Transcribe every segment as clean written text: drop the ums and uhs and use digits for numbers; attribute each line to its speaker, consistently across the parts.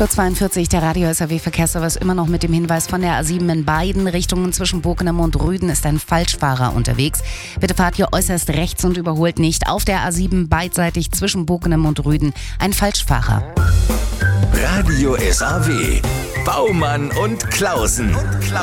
Speaker 1: 8:42 Uhr, der Radio-SAW-Verkehrsservice immer noch mit dem Hinweis von der A7 in beiden Richtungen zwischen Bockenem und Rüden ist ein Falschfahrer unterwegs. Bitte fahrt hier äußerst rechts und überholt nicht. Auf der A7 beidseitig zwischen Bockenem und Rüden ein Falschfahrer.
Speaker 2: Radio SAW. Baumann und Klausen.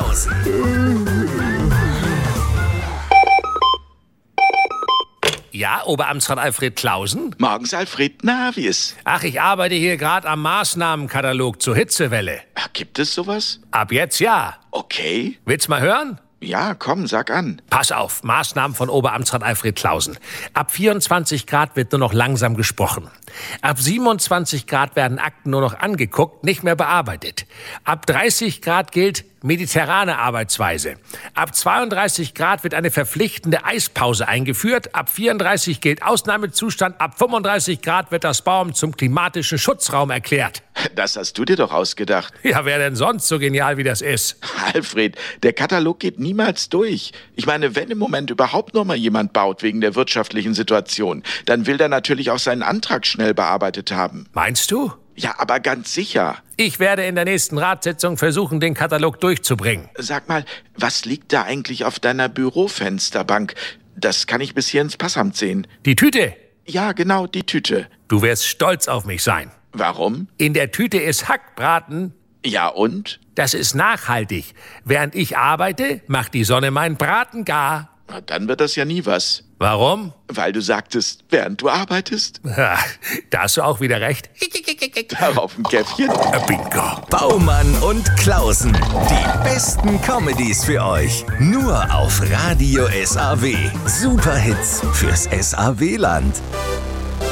Speaker 3: Ja, Oberamtsrat Alfred Klausen?
Speaker 4: Morgens, Alfred. Na, wie ist?
Speaker 3: Ach, ich arbeite hier gerade am Maßnahmenkatalog zur Hitzewelle.
Speaker 4: Ach, gibt es sowas?
Speaker 3: Ab jetzt ja.
Speaker 4: Okay.
Speaker 3: Willst mal hören?
Speaker 4: Ja, komm, sag an.
Speaker 3: Pass auf, Maßnahmen von Oberamtsrat Alfred Klausen. Ab 24 Grad wird nur noch langsam gesprochen. Ab 27 Grad werden Akten nur noch angeguckt, nicht mehr bearbeitet. Ab 30 Grad gilt mediterrane Arbeitsweise. Ab 32 Grad wird eine verpflichtende Eispause eingeführt. Ab 34 gilt Ausnahmezustand. Ab 35 Grad wird das Baum zum klimatischen Schutzraum erklärt.
Speaker 4: Das hast du dir doch ausgedacht.
Speaker 3: Ja, wer denn sonst so genial wie das ist?
Speaker 4: Alfred, der Katalog geht niemals durch. Ich meine, wenn im Moment überhaupt noch mal jemand baut wegen der wirtschaftlichen Situation, dann will der natürlich auch seinen Antrag schnell bearbeitet haben.
Speaker 3: Meinst du?
Speaker 4: Ja, aber ganz sicher.
Speaker 3: Ich werde in der nächsten Ratssitzung versuchen, den Katalog durchzubringen.
Speaker 4: Sag mal, was liegt da eigentlich auf deiner Bürofensterbank? Das kann ich bis hier ins Passamt sehen.
Speaker 3: Die Tüte?
Speaker 4: Ja, genau, die Tüte.
Speaker 3: Du wirst stolz auf mich sein.
Speaker 4: Warum?
Speaker 3: In der Tüte ist Hackbraten.
Speaker 4: Ja, und?
Speaker 3: Das ist nachhaltig. Während ich arbeite, macht die Sonne meinen Braten gar.
Speaker 4: Na, dann wird das ja nie was.
Speaker 3: Warum?
Speaker 4: Weil du sagtest, während du arbeitest.
Speaker 3: Ha, da hast du auch wieder recht.
Speaker 4: Darauf ein Käffchen.
Speaker 3: Bingo.
Speaker 2: Baumann und Klausen. Die besten Comedies für euch. Nur auf Radio SAW. Superhits fürs SAW-Land.